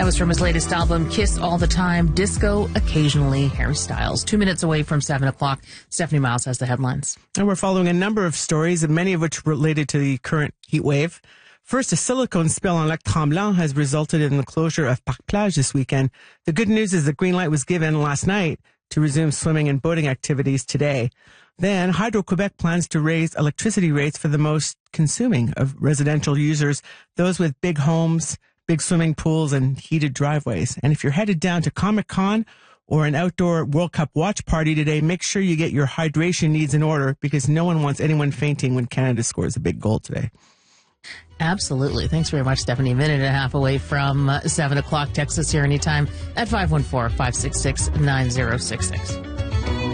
That was from his latest album, Kiss All the Time, Disco Occasionally, Harry Styles. 2 minutes away from 7 o'clock. Stephanie Miles has the headlines. And we're following a number of stories, many of which related to the current heat wave. First, a silicone spill on Lac Tremblant has resulted in the closure of Parc Plage this weekend. The good news is the green light was given last night to resume swimming and boating activities today. Then, Hydro-Quebec plans to raise electricity rates for the most consuming of residential users, those with big homes, big swimming pools, and heated driveways. And if you're headed down to Comic-Con or an outdoor World Cup watch party today, make sure you get your hydration needs in order because no one wants anyone fainting when Canada scores a big goal today. Absolutely. Thanks very much, Stephanie. A minute and a half away from 7 o'clock. Text us here anytime at 514-566-9066.